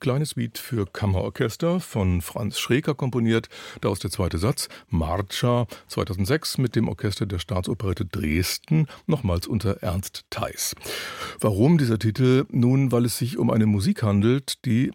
kleine Suite für Kammerorchester von Franz Schreker komponiert. Daraus der zweite Satz, Marcia, 2006 mit dem Orchester der Staatsoperette Dresden, nochmals unter Ernst Theis. Warum dieser Titel? Nun, weil es sich um eine Musik handelt, die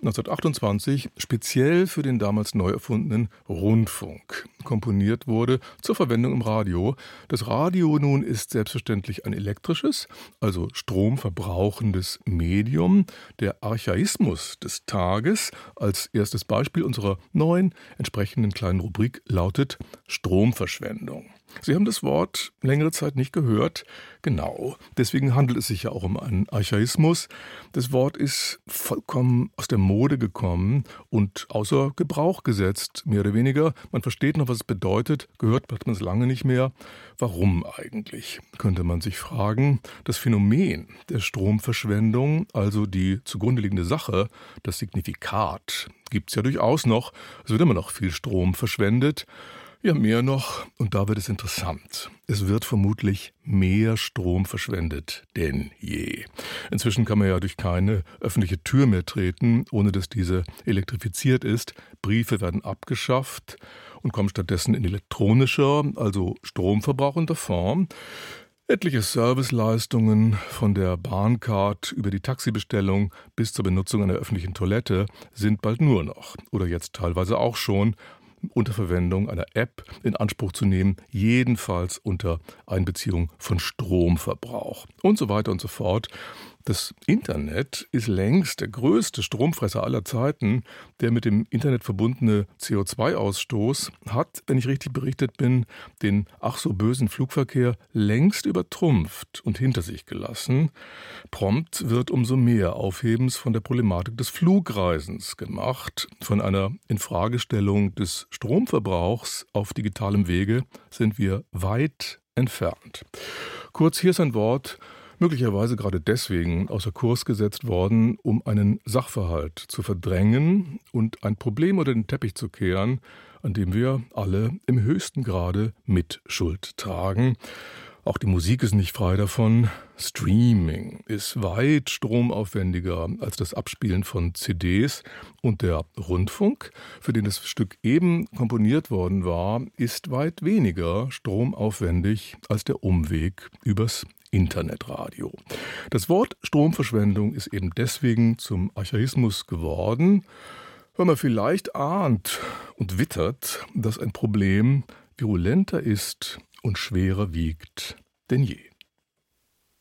1928 speziell für den damals neu erfundenen Rundfunk komponiert wurde, zur Verwendung im Radio. Das Radio nun ist selbstverständlich ein elektrisches, also stromverbrauchendes Medium. Der Archaismus des Tages als erstes Beispiel unserer neuen entsprechenden kleinen Rubrik lautet Stromverschwendung. Sie haben das Wort längere Zeit nicht gehört. Genau, deswegen handelt es sich ja auch um einen Archaismus. Das Wort ist vollkommen aus der Mode gekommen und außer Gebrauch gesetzt, mehr oder weniger. Man versteht noch, was es bedeutet, gehört hat man es lange nicht mehr. Warum eigentlich, könnte man sich fragen. Das Phänomen der Stromverschwendung, also die zugrunde liegende Sache, das Signifikat, gibt es ja durchaus noch. Es wird immer noch viel Strom verschwendet. Ja, mehr noch, und da wird es interessant. Es wird vermutlich mehr Strom verschwendet denn je. Inzwischen kann man ja durch keine öffentliche Tür mehr treten, ohne dass diese elektrifiziert ist. Briefe werden abgeschafft und kommen stattdessen in elektronischer, also stromverbrauchender Form. Etliche Serviceleistungen von der Bahncard über die Taxibestellung bis zur Benutzung einer öffentlichen Toilette sind bald nur noch, oder jetzt teilweise auch schon, unter Verwendung einer App in Anspruch zu nehmen, jedenfalls unter Einbeziehung von Stromverbrauch und so weiter und so fort. Das Internet ist längst der größte Stromfresser aller Zeiten. Der mit dem Internet verbundene CO2-Ausstoß hat, wenn ich richtig berichtet bin, den ach so bösen Flugverkehr längst übertrumpft und hinter sich gelassen. Prompt wird umso mehr Aufhebens von der Problematik des Flugreisens gemacht. Von einer Infragestellung des Stromverbrauchs auf digitalem Wege sind wir weit entfernt. Kurz, hier ist ein Wort, möglicherweise gerade deswegen außer Kurs gesetzt worden, um einen Sachverhalt zu verdrängen und ein Problem unter den Teppich zu kehren, an dem wir alle im höchsten Grade Mitschuld tragen. Auch die Musik ist nicht frei davon. Streaming ist weit stromaufwendiger als das Abspielen von CDs. Und der Rundfunk, für den das Stück eben komponiert worden war, ist weit weniger stromaufwendig als der Umweg übers Internetradio. Das Wort Stromverschwendung ist eben deswegen zum Archaismus geworden, weil man vielleicht ahnt und wittert, dass ein Problem virulenter ist und schwerer wiegt denn je.